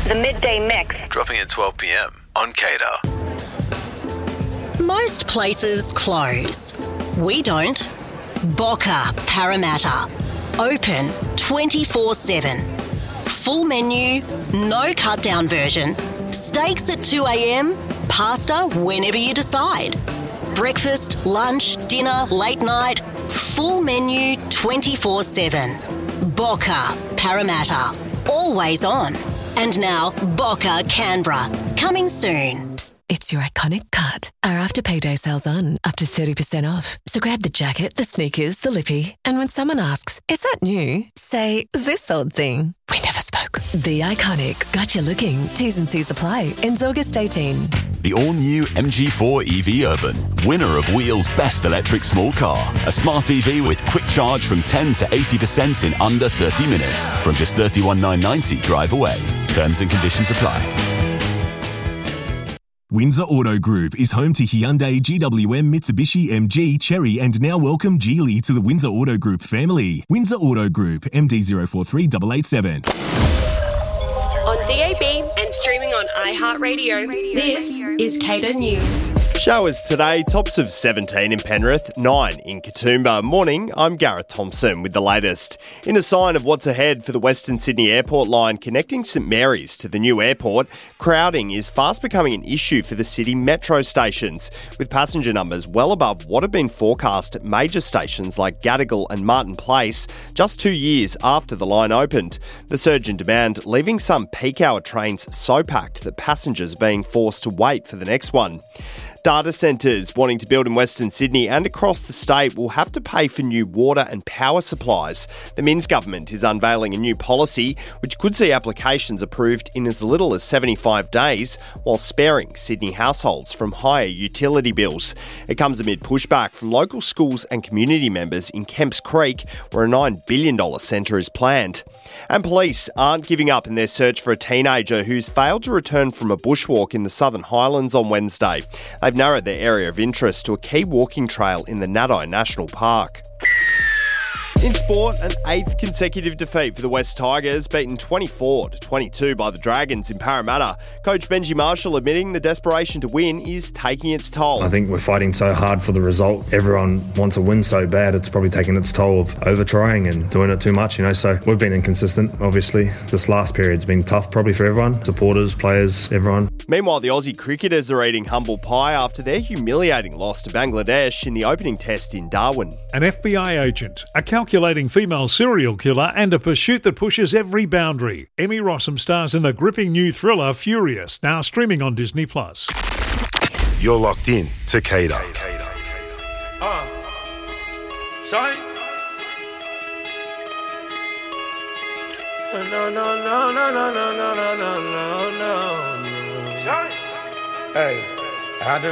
the Midday Mix. Dropping at 12 p.m. on Cater. Most places close. We don't. Boca Parramatta. Open 24/7. Full menu, no cut-down version. Steaks at 2 a.m, pasta whenever you decide. Breakfast, lunch, dinner, late night. Full menu 24/7. Boca Parramatta. Always on. And now, Boca Canberra. Coming soon. It's your iconic cut. Our After Payday sale's on, up to 30% off. So grab the jacket, the sneakers, the lippy, and when someone asks, is that new? Say, this old thing. We never spoke. The iconic. Got you looking. T's and C's apply. Ends August 18. The all-new MG4 EV Urban, winner of Wheel's Best Electric Small Car. A smart EV with quick charge from 10 to 80% in under 30 minutes. From just $31,990 drive away. Terms and conditions apply. Windsor Auto Group is home to Hyundai, GWM, Mitsubishi, MG, Chery, and now welcome Geely to the Windsor Auto Group family. Windsor Auto Group, MD043887. On DAB and streaming on iHeartRadio, this is Cater News. Showers today, tops of 17 in Penrith, 9 in Katoomba. Morning, I'm Gareth Thompson with the latest. In a sign of what's ahead for the Western Sydney Airport line connecting St Mary's to the new airport, crowding is fast becoming an issue for the city metro stations, with passenger numbers well above what have been forecast at major stations like Gadigal and Martin Place just 2 years after the line opened. The surge in demand leaving some peak hour trains so packed that passengers are being forced to wait for the next one. Data centres wanting to build in Western Sydney and across the state will have to pay for new water and power supplies. The Minns government is unveiling a new policy which could see applications approved in as little as 75 days while sparing Sydney households from higher utility bills. It comes amid pushback from local schools and community members in Kemps Creek where a $9 billion centre is planned. And police aren't giving up in their search for a teenager who's failed to return from a bushwalk in the Southern Highlands on Wednesday. They've narrowed their area of interest to a key walking trail in the Nadai National Park. In sport, an 8th consecutive defeat for the West Tigers, beaten 24-22 by the Dragons in Parramatta. Coach Benji Marshall admitting the desperation to win is taking its toll. I think we're fighting so hard for the result. Everyone wants a win so bad, it's probably taking its toll of over-trying and doing it too much, so we've been inconsistent, obviously. This last period's been tough probably for everyone, supporters, players, everyone. Meanwhile, the Aussie cricketers are eating humble pie after their humiliating loss to Bangladesh in the opening test in Darwin. An FBI agent, a calculating female serial killer, and a pursuit that pushes every boundary. Emmy Rossum stars in the gripping new thriller Furious, now streaming on Disney+. You're locked in to Cater. Sorry? No. Hey, I